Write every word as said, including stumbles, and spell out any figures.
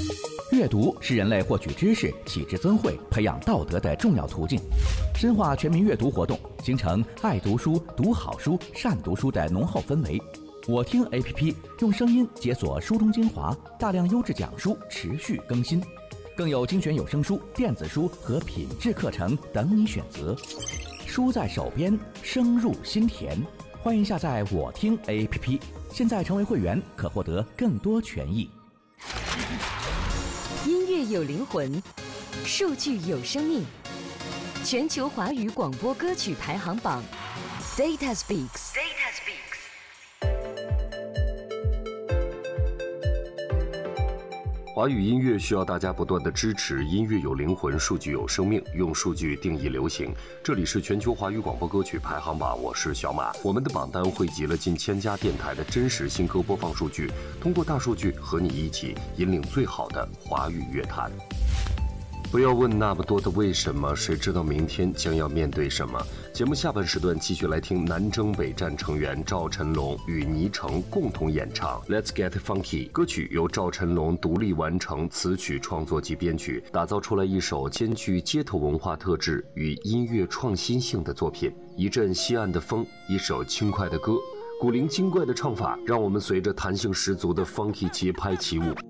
阅读是人类获取知识、启智增慧、培养道德的重要途径。深化全民阅读活动，形成爱读书、读好书、善读书的浓厚氛围。我听 A P P 用声音解锁书中精华，大量优质讲书持续更新，更有精选有声书、电子书和品质课程等你选择。书在手边，声入心田。欢迎下载我听 A P P， 现在成为会员可获得更多权益。 音乐有灵魂，数据有生命。全球华语广播歌曲排行榜 Data Speaks。Data Speaks。 华语音乐需要大家不断的支持，音乐有灵魂，数据有生命，用数据定义流行。这里是全球华语广播歌曲排行榜，我是小马。我们的榜单汇集了近千家电台的真实新歌播放数据，通过大数据和你一起引领最好的华语乐坛。不要问那么多的为什么，谁知道明天将要面对什么。节目下半时段继续来听南征北战成员赵晨龙与倪橙共同演唱 Let's Get Funky。 歌曲由赵晨龙独立完成词曲创作及编曲，打造出来一首兼具街头文化特质与音乐创新性的作品。一阵西岸的风，一首轻快的歌，古灵精怪的唱法，让我们随着弹性十足的 Funky 节拍起舞。